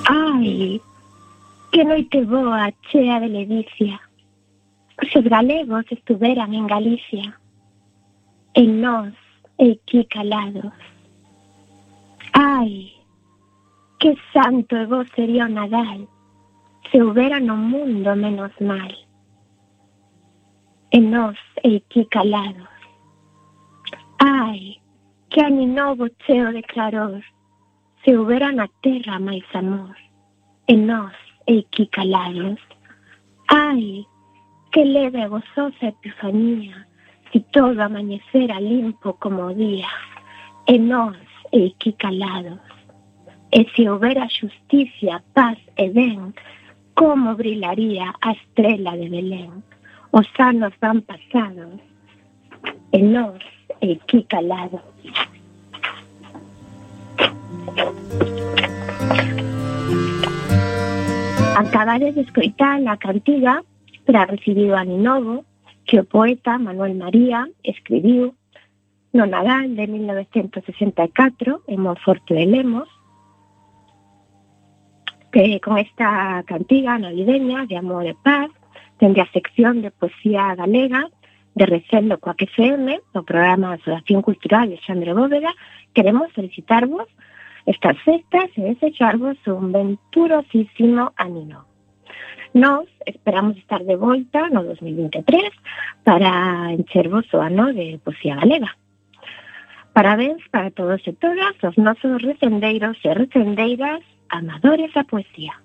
Ai, que noite boa, chea de ledicia. Se os galegos estuveran en Galicia, e nós, aquí calados. Ai, que santo e bo sería o Nadal, se houbera no mundo menos mal. E nós, aquí calados. Ai, que ani novo cheo de claror, se houbera na terra máis amor. E nós, aquí calados. Ai, que leve e gozosa epifanía, se todo amanecera limpo como o día. E nós, aquí calados. E se houbera xusticia, paz e ben, como brilaría a estrela de Belén. Os anos van pasados, e nós, aquí calados. Acabades de escoitar a cantiga para recibir o ano novo que o poeta Manuel María escribiu no Nadal de 1964 en Monforte de Lemos, que con esta cantiga navideña de amor e paz, dende a sección de poesía galega de Recendo coa FM, o programa de Asociación Cultural de Xandre Bóveda, queremos felicitarvos estas festas e desexarvos un venturosísimo anino. Nós esperamos estar de volta no 2023 para enchervos o ano de poesía galega. Parabéns para todos e todas os nosos recendeiros e recendeiras amadores da poesía.